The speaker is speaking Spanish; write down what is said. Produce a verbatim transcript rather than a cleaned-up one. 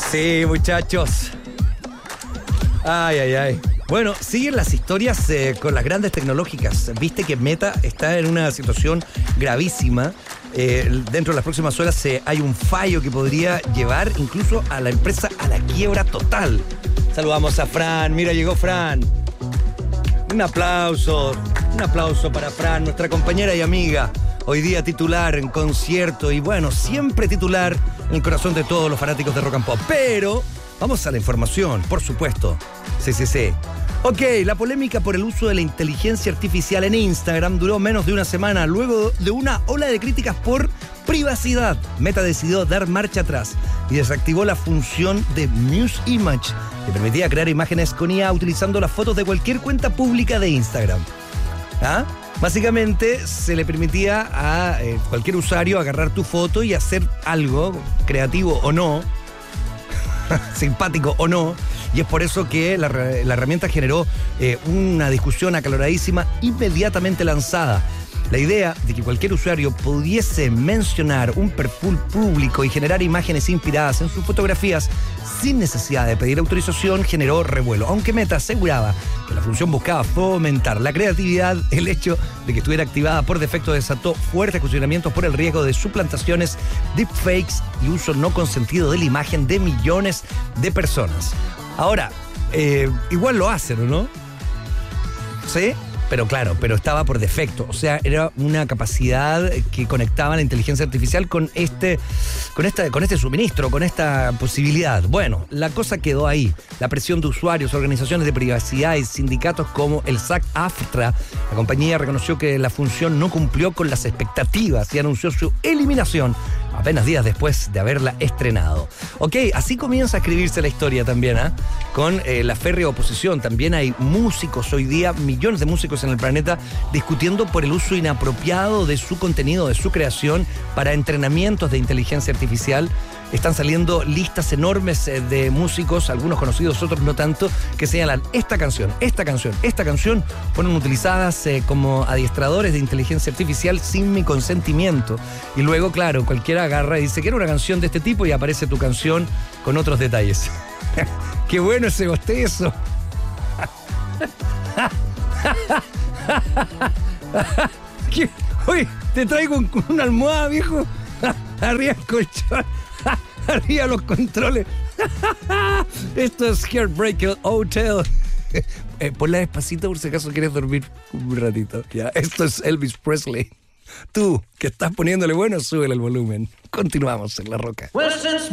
Sí, muchachos. Ay, ay, ay. Bueno, siguen las historias eh, con las grandes tecnológicas. Viste que Meta está en una situación gravísima. Eh, dentro de las próximas horas eh, hay un fallo que podría llevar incluso a la empresa a la quiebra total. Saludamos a Fran. Mira, llegó Fran. Un aplauso. Un aplauso para Fran, nuestra compañera y amiga. Hoy día titular en concierto y bueno, siempre titular en el corazón de todos los fanáticos de rock and pop. Pero vamos a la información, por supuesto. Sí, sí, sí. Ok, la polémica por el uso de la inteligencia artificial en Instagram duró menos de una semana luego de una ola de críticas por privacidad. Meta decidió dar marcha atrás y desactivó la función de Muse Image, que permitía crear imágenes con I A utilizando las fotos de cualquier cuenta pública de Instagram. ¿Ah? Básicamente se le permitía a eh, cualquier usuario agarrar tu foto y hacer algo, creativo o no, simpático o no, y es por eso que la, la herramienta generó eh, una discusión acaloradísima inmediatamente lanzada. La idea de que cualquier usuario pudiese mencionar un perfil público y generar imágenes inspiradas en sus fotografías sin necesidad de pedir autorización generó revuelo, aunque Meta aseguraba que la función buscaba fomentar la creatividad. El hecho de que estuviera activada por defecto desató fuertes cuestionamientos por el riesgo de suplantaciones, deepfakes y uso no consentido de la imagen de millones de personas. Ahora, eh, igual lo hacen, ¿no? ¿Sí? Pero claro, pero estaba por defecto. O sea, era una capacidad que conectaba la inteligencia artificial con este, con esta, con este suministro, con esta posibilidad. Bueno, la cosa quedó ahí. La presión de usuarios, organizaciones de privacidad y sindicatos como el SAG-AFTRA, la compañía reconoció que la función no cumplió con las expectativas y anunció su eliminación apenas días después de haberla estrenado. Ok, así comienza a escribirse la historia también, ¿eh? Con eh, la férrea oposición. También hay músicos hoy día, millones de músicos en el planeta, discutiendo por el uso inapropiado de su contenido, de su creación, para entrenamientos de inteligencia artificial. Están saliendo listas enormes de músicos, algunos conocidos, otros no tanto, que señalan esta canción, esta canción, esta canción fueron utilizadas eh, como adiestradores de inteligencia artificial sin mi consentimiento. Y luego, claro, cualquiera agarra y dice, quiero una canción de este tipo y aparece tu canción con otros detalles. ¡Qué bueno ese bostezo! Oye, te traigo un, una almohada, viejo. Arriba el colchón. Arriba los controles. Esto es Heartbreaker Hotel. Eh, ponla despacito por si acaso quieres dormir un ratito. Ya, esto es Elvis Presley. Tú, que estás poniéndole bueno, súbele el volumen. Continuamos en La Roca.